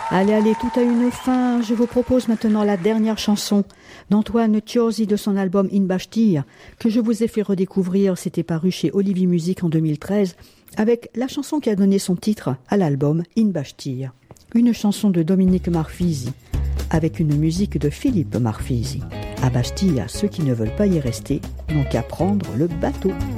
Allez, allez, tout a une fin. Je vous propose maintenant la dernière chanson d'Antoine Chiozzi de son album In Bashtir, que je vous ai fait redécouvrir. C'était paru chez Olivier Music en 2013, avec la chanson qui a donné son titre à l'album In Bashtir. Une chanson de Dominique Marfisi, avec une musique de Philippe Marfisi. À Bastia, ceux qui ne veulent pas y rester n'ont qu'à prendre le bateau.